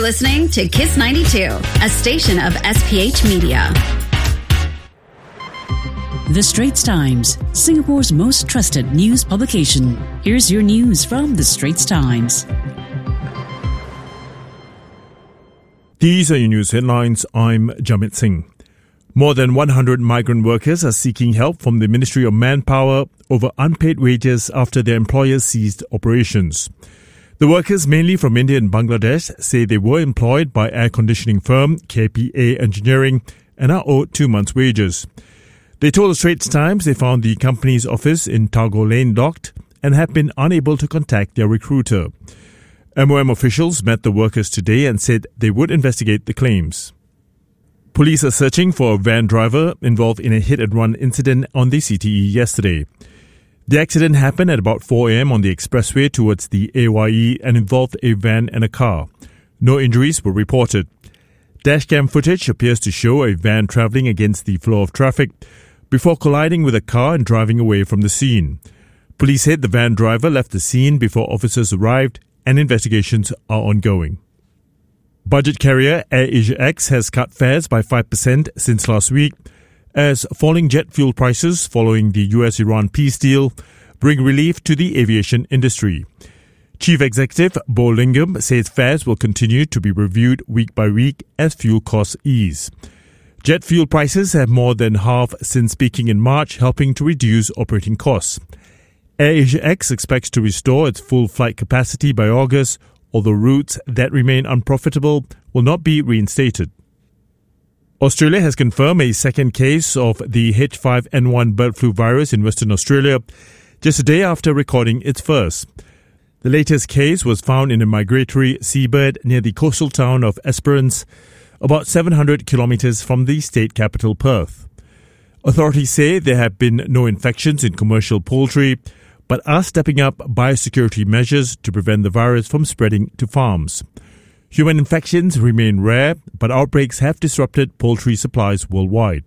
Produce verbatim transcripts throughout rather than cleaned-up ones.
listening to Kiss ninety-two, a station of S P H Media. The Straits Times, Singapore's most trusted news publication. Here's your news from The Straits Times. These are your news headlines. I'm Jamit Singh. More than one hundred migrant workers are seeking help from the Ministry of Manpower over unpaid wages after their employers ceased operations. The workers, mainly from India and Bangladesh, say they were employed by air conditioning firm K P A Engineering and are owed two months' wages. They told the Straits Times they found the company's office in Tagore Lane locked and have been unable to contact their recruiter. M O M officials met the workers today and said they would investigate the claims. Police are searching for a van driver involved in a hit-and-run incident on the C T E yesterday. The accident happened at about four a.m. on the expressway towards the A Y E and involved a van and a car. No injuries were reported. Dashcam footage appears to show a van travelling against the flow of traffic before colliding with a car and driving away from the scene. Police said the van driver left the scene before officers arrived and investigations are ongoing. Budget carrier AirAsiaX has cut fares by five percent since last week as falling jet fuel prices following the U S Iran peace deal bring relief to the aviation industry. Chief Executive Bo Lingam says fares will continue to be reviewed week by week as fuel costs ease. Jet fuel prices have more than halved since peaking in March, helping to reduce operating costs. AirAsiaX expects to restore its full flight capacity by August, although routes that remain unprofitable will not be reinstated. Australia has confirmed a second case of the H five N one bird flu virus in Western Australia just a day after recording its first. The latest case was found in a migratory seabird near the coastal town of Esperance, about seven hundred kilometres from the state capital Perth. Authorities say there have been no infections in commercial poultry, but are stepping up biosecurity measures to prevent the virus from spreading to farms. Human infections remain rare, but outbreaks have disrupted poultry supplies worldwide.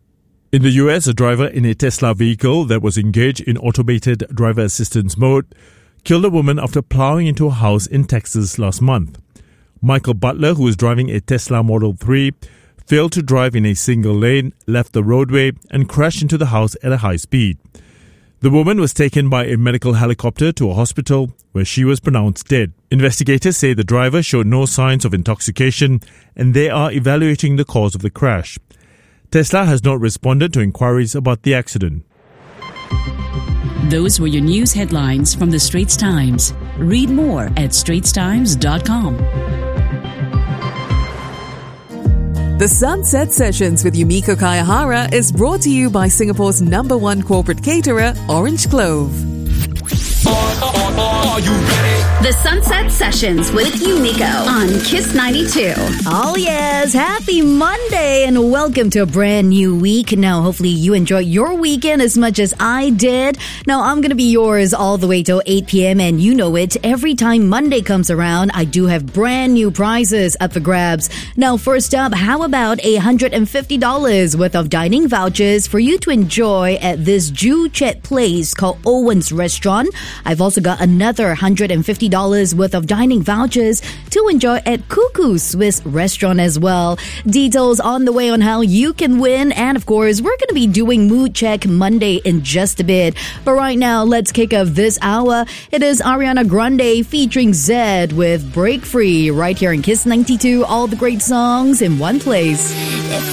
In the U S, a driver in a Tesla vehicle that was engaged in automated driver assistance mode killed a woman after plowing into a house in Texas last month. Michael Butler, who was driving a Tesla Model three, failed to drive in a single lane, left the roadway, and crashed into the house at a high speed. The woman was taken by a medical helicopter to a hospital where she was pronounced dead. Investigators say the driver showed no signs of intoxication and they are evaluating the cause of the crash. Tesla has not responded to inquiries about the accident. Those were your news headlines from The Straits Times. Read more at straits times dot com. The Sunset Sessions with Yumiko Kayahara is brought to you by Singapore's number one corporate caterer, Orange Clove. Are you ready? The Sunset Sessions with Yumiko on Kiss ninety-two. Oh yes, happy Monday and welcome to a brand new week. Now hopefully you enjoyed your weekend as much as I did. Now I'm going to be yours all the way till eight p.m. and you know it, every time Monday comes around, I do have brand new prizes up for grabs. Now first up, how about one hundred fifty dollars worth of dining vouchers for you to enjoy at this Joo Chiat place called Owen's Restaurant. I've also got another one hundred fifty dollars worth of dining vouchers to enjoy at Cuckoo Swiss Restaurant as well. Details on the way on how you can win. And of course, we're going to be doing Mood Check Monday in just a bit. But right now, let's kick off this hour. It is Ariana Grande featuring Zedd with Break Free right here in Kiss ninety-two. All the great songs in one place.